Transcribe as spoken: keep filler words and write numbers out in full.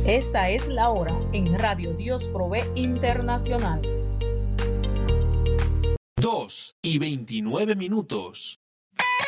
Esta es la hora en Radio Dios Provee Internacional. dos y veintinueve minutos.